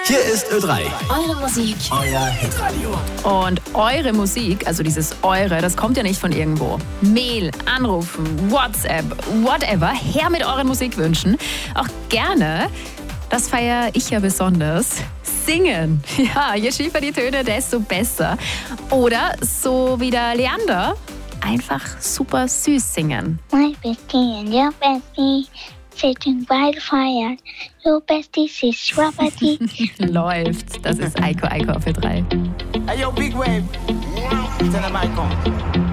Hier ist Ö3. Eure Musik. Euer Hitradio. Und eure Musik, also dieses Eure, das kommt ja nicht von irgendwo. Mail, Anrufen, WhatsApp, whatever. Her mit euren Musikwünschen. Auch gerne, das feiere ich ja besonders, singen. Ja, je schiefer die Töne, desto besser. Oder so wie der Leander, einfach super süß singen. My bestie and your bestie sitting by the fire. Your bestie is Schwabati. Läuft. Das ist Eiko auf Ö3. Hey yo, Big Wave. Tell them I come.